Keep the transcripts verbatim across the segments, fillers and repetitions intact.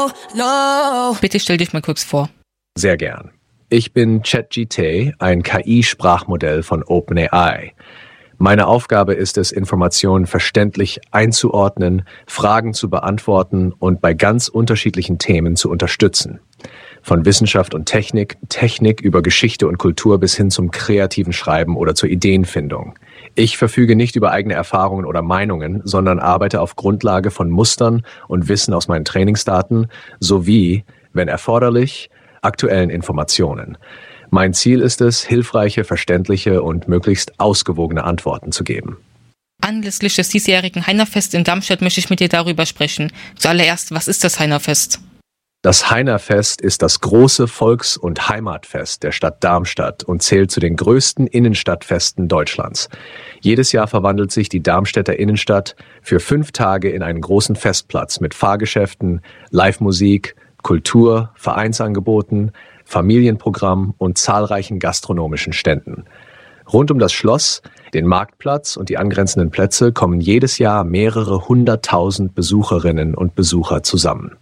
Bitte stell dich mal kurz vor. Sehr gern. Ich bin ChatGPT, ein K I-Sprachmodell von OpenAI. Meine Aufgabe ist es, Informationen verständlich einzuordnen, Fragen zu beantworten und bei ganz unterschiedlichen Themen zu unterstützen. Von Wissenschaft und Technik, Technik über Geschichte und Kultur bis hin zum kreativen Schreiben oder zur Ideenfindung. Ich verfüge nicht über eigene Erfahrungen oder Meinungen, sondern arbeite auf Grundlage von Mustern und Wissen aus meinen Trainingsdaten sowie, wenn erforderlich, aktuellen Informationen. Mein Ziel ist es, hilfreiche, verständliche und möglichst ausgewogene Antworten zu geben. Anlässlich des diesjährigen Heinerfest in Darmstadt möchte ich mit dir darüber sprechen. Zuallererst, was ist das Heinerfest? Das Heinerfest ist das große Volks- und Heimatfest der Stadt Darmstadt und zählt zu den größten Innenstadtfesten Deutschlands. Jedes Jahr verwandelt sich die Darmstädter Innenstadt für fünf Tage in einen großen Festplatz mit Fahrgeschäften, Live-Musik, Kultur, Vereinsangeboten, Familienprogramm und zahlreichen gastronomischen Ständen. Rund um das Schloss, den Marktplatz und die angrenzenden Plätze kommen jedes Jahr mehrere hunderttausend Besucherinnen und Besucher zusammen.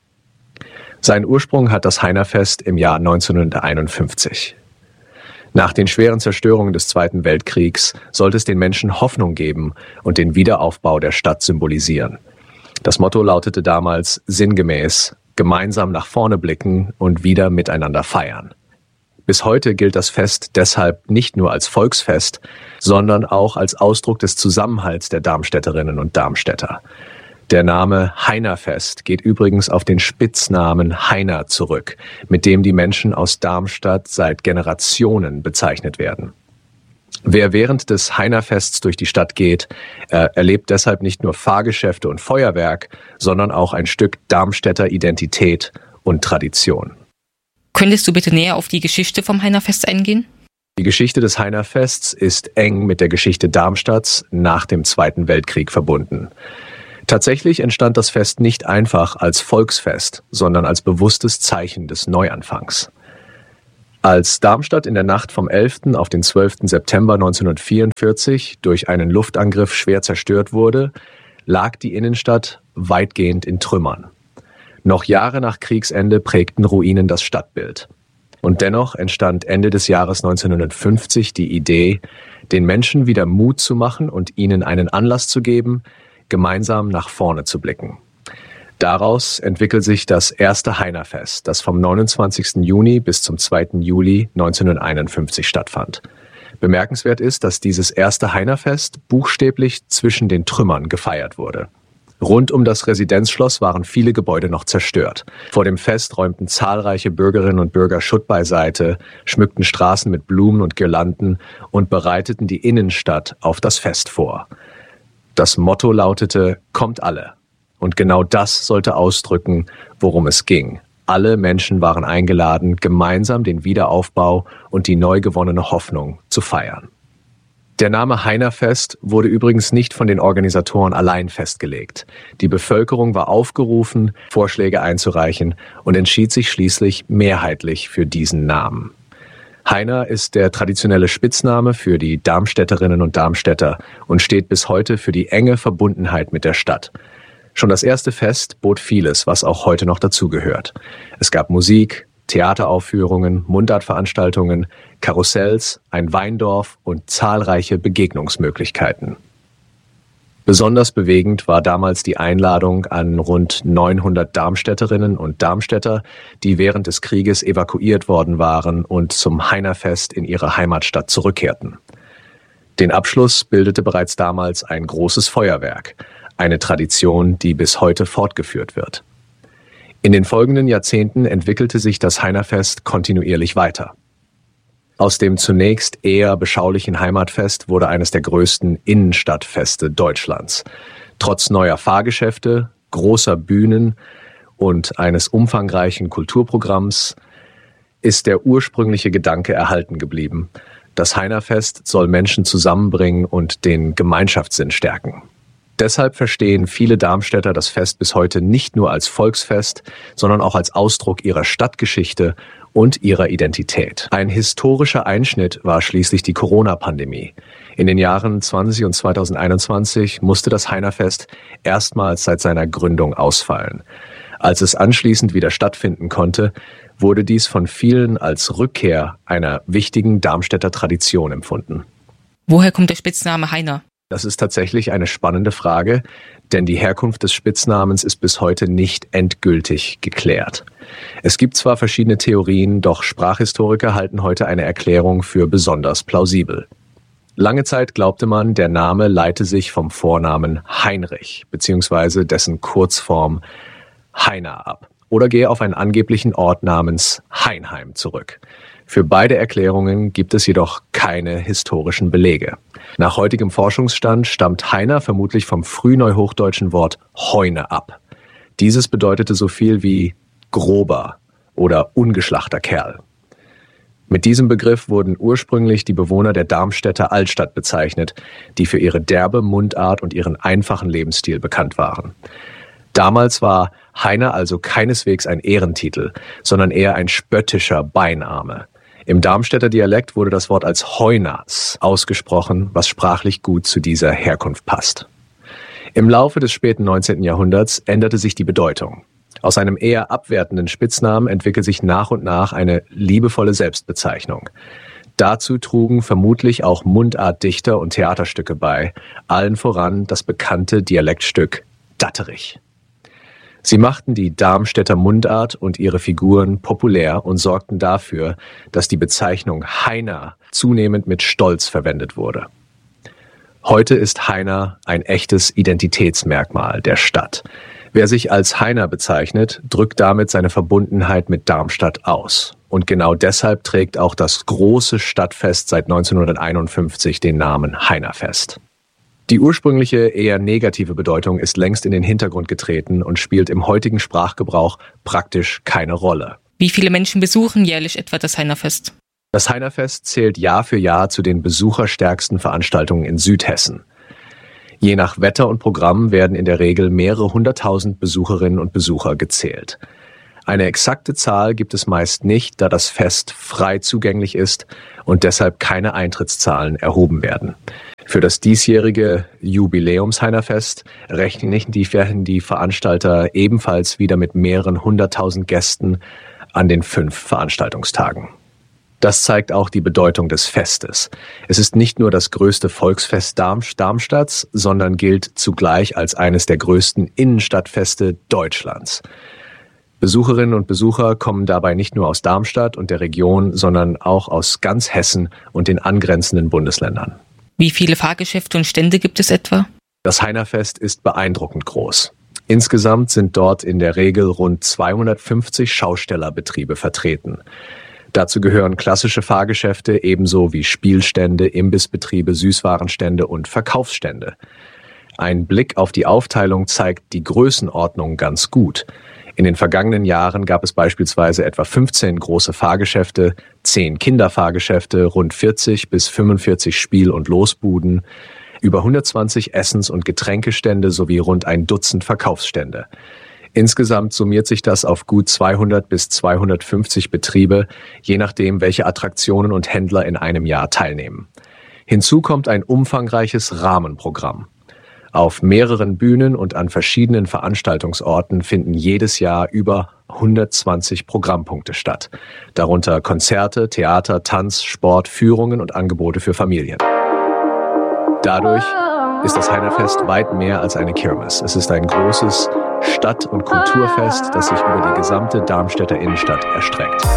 Seinen Ursprung hat das Heinerfest im Jahr neunzehnhunderteinundfünfzig. Nach den schweren Zerstörungen des Zweiten Weltkriegs sollte es den Menschen Hoffnung geben und den Wiederaufbau der Stadt symbolisieren. Das Motto lautete damals sinngemäß: gemeinsam nach vorne blicken und wieder miteinander feiern. Bis heute gilt das Fest deshalb nicht nur als Volksfest, sondern auch als Ausdruck des Zusammenhalts der Darmstädterinnen und Darmstädter. Der Name Heinerfest geht übrigens auf den Spitznamen Heiner zurück, mit dem die Menschen aus Darmstadt seit Generationen bezeichnet werden. Wer während des Heinerfests durch die Stadt geht, äh, erlebt deshalb nicht nur Fahrgeschäfte und Feuerwerk, sondern auch ein Stück Darmstädter Identität und Tradition. Könntest du bitte näher auf die Geschichte vom Heinerfest eingehen? Die Geschichte des Heinerfests ist eng mit der Geschichte Darmstadts nach dem Zweiten Weltkrieg verbunden. Tatsächlich entstand das Fest nicht einfach als Volksfest, sondern als bewusstes Zeichen des Neuanfangs. Als Darmstadt in der Nacht vom elften auf den zwölften September neunzehnhundertvierundvierzig durch einen Luftangriff schwer zerstört wurde, lag die Innenstadt weitgehend in Trümmern. Noch Jahre nach Kriegsende prägten Ruinen das Stadtbild. Und dennoch entstand Ende des Jahres neunzehnhundertfünfzig die Idee, den Menschen wieder Mut zu machen und ihnen einen Anlass zu geben, gemeinsam nach vorne zu blicken. Daraus entwickelt sich das erste Heinerfest, das vom neunundzwanzigsten Juni bis zum zweiten Juli neunzehnhunderteinundfünfzig stattfand. Bemerkenswert ist, dass dieses erste Heinerfest buchstäblich zwischen den Trümmern gefeiert wurde. Rund um das Residenzschloss waren viele Gebäude noch zerstört. Vor dem Fest räumten zahlreiche Bürgerinnen und Bürger Schutt beiseite, schmückten Straßen mit Blumen und Girlanden und bereiteten die Innenstadt auf das Fest vor. Das Motto lautete: Kommt alle. Und genau das sollte ausdrücken, worum es ging. Alle Menschen waren eingeladen, gemeinsam den Wiederaufbau und die neu gewonnene Hoffnung zu feiern. Der Name Heinerfest wurde übrigens nicht von den Organisatoren allein festgelegt. Die Bevölkerung war aufgerufen, Vorschläge einzureichen und entschied sich schließlich mehrheitlich für diesen Namen. Heiner ist der traditionelle Spitzname für die Darmstädterinnen und Darmstädter und steht bis heute für die enge Verbundenheit mit der Stadt. Schon das erste Fest bot vieles, was auch heute noch dazugehört. Es gab Musik, Theateraufführungen, Mundartveranstaltungen, Karussells, ein Weindorf und zahlreiche Begegnungsmöglichkeiten. Besonders bewegend war damals die Einladung an rund neunhundert Darmstädterinnen und Darmstädter, die während des Krieges evakuiert worden waren und zum Heinerfest in ihre Heimatstadt zurückkehrten. Den Abschluss bildete bereits damals ein großes Feuerwerk, eine Tradition, die bis heute fortgeführt wird. In den folgenden Jahrzehnten entwickelte sich das Heinerfest kontinuierlich weiter. Aus dem zunächst eher beschaulichen Heimatfest wurde eines der größten Innenstadtfeste Deutschlands. Trotz neuer Fahrgeschäfte, großer Bühnen und eines umfangreichen Kulturprogramms ist der ursprüngliche Gedanke erhalten geblieben. Das Heinerfest soll Menschen zusammenbringen und den Gemeinschaftssinn stärken. Deshalb verstehen viele Darmstädter das Fest bis heute nicht nur als Volksfest, sondern auch als Ausdruck ihrer Stadtgeschichte und ihrer Identität. Ein historischer Einschnitt war schließlich die Corona-Pandemie. In den Jahren zwanzig und zweitausendeinundzwanzig musste das Heinerfest erstmals seit seiner Gründung ausfallen. Als es anschließend wieder stattfinden konnte, wurde dies von vielen als Rückkehr einer wichtigen Darmstädter Tradition empfunden. Woher kommt der Spitzname Heiner? Das ist tatsächlich eine spannende Frage, denn die Herkunft des Spitznamens ist bis heute nicht endgültig geklärt. Es gibt zwar verschiedene Theorien, doch Sprachhistoriker halten heute eine Erklärung für besonders plausibel. Lange Zeit glaubte man, der Name leite sich vom Vornamen Heinrich bzw. dessen Kurzform Heiner ab oder gehe auf einen angeblichen Ort namens Heinheim zurück. Für beide Erklärungen gibt es jedoch keine historischen Belege. Nach heutigem Forschungsstand stammt Heiner vermutlich vom frühneuhochdeutschen Wort Heune ab. Dieses bedeutete so viel wie grober oder ungeschlachter Kerl. Mit diesem Begriff wurden ursprünglich die Bewohner der Darmstädter Altstadt bezeichnet, die für ihre derbe Mundart und ihren einfachen Lebensstil bekannt waren. Damals war Heiner also keineswegs ein Ehrentitel, sondern eher ein spöttischer Beiname. Im Darmstädter Dialekt wurde das Wort als Heunas ausgesprochen, was sprachlich gut zu dieser Herkunft passt. Im Laufe des späten neunzehnten Jahrhunderts änderte sich die Bedeutung. Aus einem eher abwertenden Spitznamen entwickelt sich nach und nach eine liebevolle Selbstbezeichnung. Dazu trugen vermutlich auch Mundartdichter und Theaterstücke bei, allen voran das bekannte Dialektstück Datterich. Sie machten die Darmstädter Mundart und ihre Figuren populär und sorgten dafür, dass die Bezeichnung Heiner zunehmend mit Stolz verwendet wurde. Heute ist Heiner ein echtes Identitätsmerkmal der Stadt. Wer sich als Heiner bezeichnet, drückt damit seine Verbundenheit mit Darmstadt aus. Und genau deshalb trägt auch das große Stadtfest seit neunzehnhunderteinundfünfzig den Namen Heinerfest. Die ursprüngliche, eher negative Bedeutung ist längst in den Hintergrund getreten und spielt im heutigen Sprachgebrauch praktisch keine Rolle. Wie viele Menschen besuchen jährlich etwa das Heinerfest? Das Heinerfest zählt Jahr für Jahr zu den besucherstärksten Veranstaltungen in Südhessen. Je nach Wetter und Programm werden in der Regel mehrere hunderttausend Besucherinnen und Besucher gezählt. Eine exakte Zahl gibt es meist nicht, da das Fest frei zugänglich ist und deshalb keine Eintrittszahlen erhoben werden. Für das diesjährige Jubiläums-Heinerfest rechnen die, die Veranstalter ebenfalls wieder mit mehreren hunderttausend Gästen an den fünf Veranstaltungstagen. Das zeigt auch die Bedeutung des Festes. Es ist nicht nur das größte Volksfest Darmstadts, sondern gilt zugleich als eines der größten Innenstadtfeste Deutschlands. Besucherinnen und Besucher kommen dabei nicht nur aus Darmstadt und der Region, sondern auch aus ganz Hessen und den angrenzenden Bundesländern. Wie viele Fahrgeschäfte und Stände gibt es etwa? Das Heinerfest ist beeindruckend groß. Insgesamt sind dort in der Regel rund zweihundertfünfzig Schaustellerbetriebe vertreten. Dazu gehören klassische Fahrgeschäfte ebenso wie Spielstände, Imbissbetriebe, Süßwarenstände und Verkaufsstände. Ein Blick auf die Aufteilung zeigt die Größenordnung ganz gut. In den vergangenen Jahren gab es beispielsweise etwa fünfzehn große Fahrgeschäfte, zehn Kinderfahrgeschäfte, rund vierzig bis fünfundvierzig Spiel- und Losbuden, über hundertzwanzig Essens- und Getränkestände sowie rund ein Dutzend Verkaufsstände. Insgesamt summiert sich das auf gut zweihundert bis zweihundertfünfzig Betriebe, je nachdem, welche Attraktionen und Händler in einem Jahr teilnehmen. Hinzu kommt ein umfangreiches Rahmenprogramm. Auf mehreren Bühnen und an verschiedenen Veranstaltungsorten finden jedes Jahr über hundertzwanzig Programmpunkte statt. Darunter Konzerte, Theater, Tanz, Sport, Führungen und Angebote für Familien. Dadurch ist das Heinerfest weit mehr als eine Kirmes. Es ist ein großes Stadt- und Kulturfest, das sich über die gesamte Darmstädter Innenstadt erstreckt.